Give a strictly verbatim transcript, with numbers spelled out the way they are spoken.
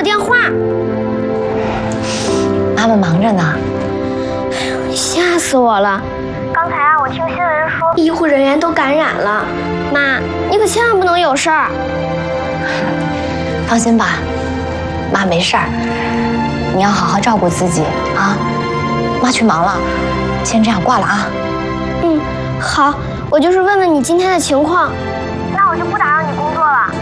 我电话。 妈妈忙着呢。 吓死我了！刚才啊，我听新闻说医护人员都感染了。妈，你可千万不能有事儿。 放心吧，妈没事儿。你要好好照顾自己啊。妈去忙了，先这样挂了啊。 嗯，好，我就是问问你今天的情况。那我就不打扰你工作了。